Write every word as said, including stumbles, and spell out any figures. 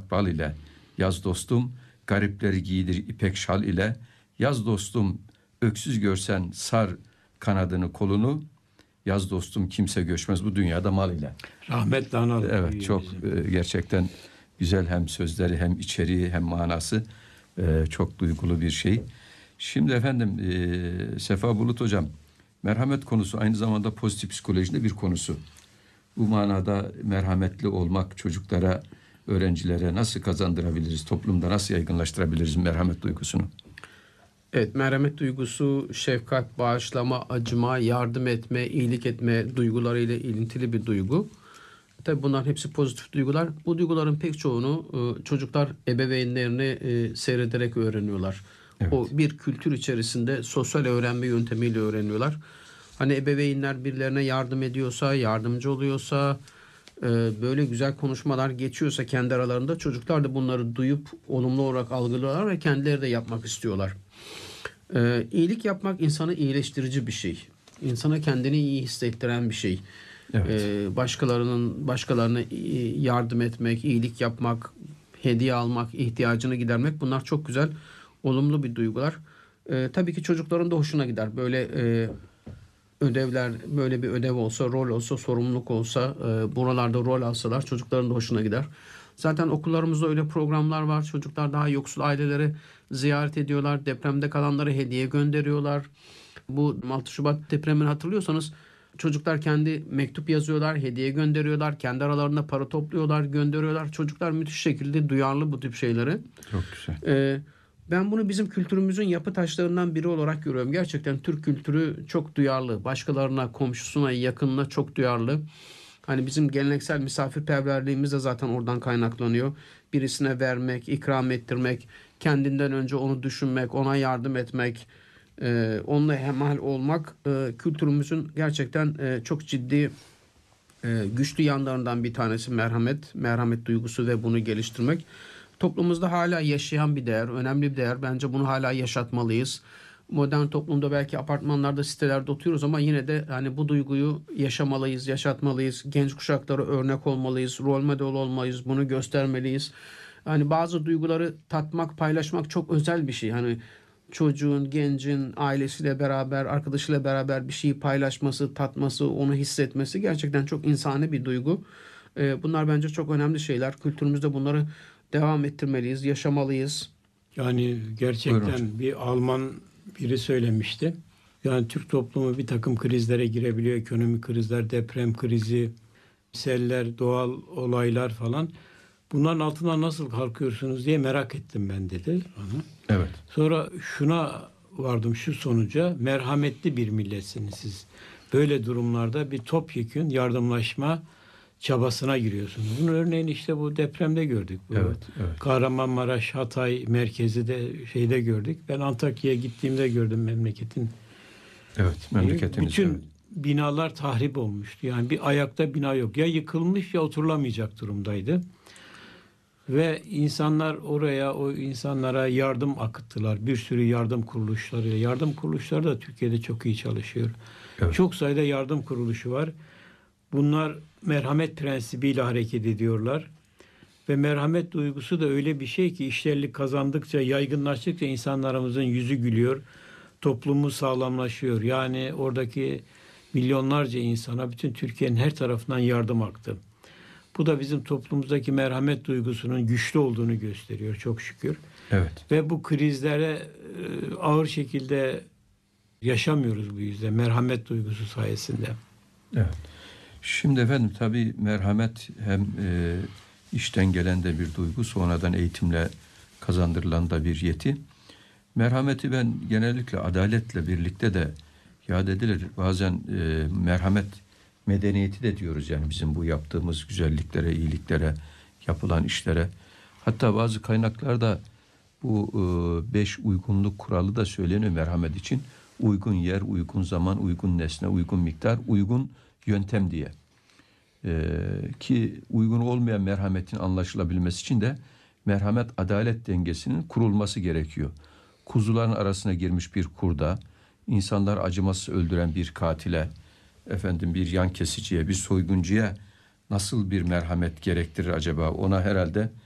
yapmak bal ile. Yaz dostum garipleri giydir ipek şal ile. Yaz dostum öksüz görsen sar kanadını kolunu. Yaz dostum kimse göçmez bu dünyada mal ile. Rahmetli analım. Evet, çok e, gerçekten güzel hem sözleri hem içeriği hem manası e, çok duygulu bir şey. Şimdi efendim e, Sefa Bulut hocam, merhamet konusu aynı zamanda pozitif psikolojide bir konusu. Bu manada merhametli olmak çocuklara, öğrencilere nasıl kazandırabiliriz? Toplumda nasıl yaygınlaştırabiliriz merhamet duygusunu? Evet, merhamet duygusu, şefkat, bağışlama, acıma, yardım etme, iyilik etme duygularıyla ilintili bir duygu. Tabii bunların hepsi pozitif duygular. Bu duyguların pek çoğunu e, çocuklar ebeveynlerini e, seyrederek öğreniyorlar. Evet. O bir kültür içerisinde sosyal öğrenme yöntemiyle öğreniyorlar. Hani ebeveynler birilerine yardım ediyorsa, yardımcı oluyorsa, e, böyle güzel konuşmalar geçiyorsa kendi aralarında, çocuklar da bunları duyup olumlu olarak algılıyorlar ve kendileri de yapmak istiyorlar. E, iyilik yapmak insanı iyileştirici bir şey. İnsana kendini iyi hissettiren bir şey. Evet. Ee, başkalarının başkalarına yardım etmek, iyilik yapmak, hediye almak, ihtiyacını gidermek, bunlar çok güzel, olumlu bir duygular. Ee, tabii ki çocukların da hoşuna gider. Böyle e, ödevler, böyle bir ödev olsa, rol olsa, sorumluluk olsa, e, buralarda rol alsalar çocukların da hoşuna gider. Zaten okullarımızda öyle programlar var. Çocuklar daha yoksul aileleri ziyaret ediyorlar. Depremde kalanlara hediye gönderiyorlar. Bu altı Şubat depremini hatırlıyorsanız çocuklar kendi mektup yazıyorlar, hediye gönderiyorlar, kendi aralarında para topluyorlar, gönderiyorlar. Çocuklar müthiş şekilde duyarlı bu tip şeylere. Çok güzel. Ee, ben bunu bizim kültürümüzün yapı taşlarından biri olarak görüyorum. Gerçekten Türk kültürü çok duyarlı. Başkalarına, komşusuna, yakınına çok duyarlı. Hani bizim geleneksel misafirperverliğimiz de zaten oradan kaynaklanıyor. Birisine vermek, ikram ettirmek, kendinden önce onu düşünmek, ona yardım etmek, Ee, onunla hemhal olmak e, kültürümüzün gerçekten e, çok ciddi e, güçlü yanlarından bir tanesi merhamet, merhamet duygusu ve bunu geliştirmek. Toplumumuzda hala yaşayan bir değer, önemli bir değer. Bence bunu hala yaşatmalıyız. Modern toplumda belki apartmanlarda, sitelerde oturuyoruz ama yine de hani bu duyguyu yaşamalıyız, yaşatmalıyız. Genç kuşaklara örnek olmalıyız, rol model olmalıyız, bunu göstermeliyiz. Hani bazı duyguları tatmak, paylaşmak çok özel bir şey. Hani çocuğun, gencin ailesiyle beraber, arkadaşıyla beraber bir şeyi paylaşması, tatması, onu hissetmesi gerçekten çok insani bir duygu. Bunlar bence çok önemli şeyler. Kültürümüzde bunları devam ettirmeliyiz, yaşamalıyız. Yani gerçekten bir Alman biri söylemişti. Yani Türk toplumu bir takım krizlere girebiliyor. Ekonomik krizler, deprem krizi, seller, doğal olaylar falan. Bunların altından nasıl kalkıyorsunuz diye merak ettim ben dedi bana. Evet. Sonra şuna vardım, şu sonuca: merhametli bir milletsiniz siz. Böyle durumlarda bir topyekün yardımlaşma çabasına giriyorsunuz. Bunun örneğini işte bu depremde gördük. Bu evet, evet. Kahramanmaraş, Hatay merkezi de şeyde gördük. Ben Antakya'ya gittiğimde gördüm memleketin. Evet, memleketiniz. Bütün evet. binalar tahrip olmuştu. Yani bir ayakta bina yok. Ya yıkılmış ya oturulamayacak durumdaydı. Ve insanlar oraya, o insanlara yardım akıttılar. Bir sürü yardım kuruluşları. Yardım kuruluşları da Türkiye'de çok iyi çalışıyor. Evet. Çok sayıda yardım kuruluşu var. Bunlar merhamet prensibiyle hareket ediyorlar. Ve merhamet duygusu da öyle bir şey ki işlerlik kazandıkça, yaygınlaştıkça insanlarımızın yüzü gülüyor. Toplumu sağlamlaşıyor. Yani oradaki milyonlarca insana bütün Türkiye'nin her tarafından yardım aktı. Bu da bizim toplumumuzdaki merhamet duygusunun güçlü olduğunu gösteriyor çok şükür. Evet. Ve bu krizlere ağır şekilde yaşamıyoruz bu yüzden merhamet duygusu sayesinde. Evet. Şimdi efendim tabii merhamet hem e, işten gelen de bir duygu, sonradan eğitimle kazandırılan da bir yeti. Merhameti ben genellikle adaletle birlikte de yad edilir. Bazen e, merhamet medeniyeti de diyoruz, yani bizim bu yaptığımız güzelliklere, iyiliklere, yapılan işlere. Hatta bazı kaynaklarda bu e, beş uygunluk kuralı da söyleniyor merhamet için. Uygun yer, uygun zaman, uygun nesne, uygun miktar, uygun yöntem diye. Ee, ki uygun olmayan merhametin anlaşılabilmesi için de merhamet adalet dengesinin kurulması gerekiyor. Kuzuların arasına girmiş bir kurda, insanlar acımasız öldüren bir katile, efendim bir yan kesiciye, bir soyguncuya nasıl bir merhamet gerektirir acaba? Ona herhalde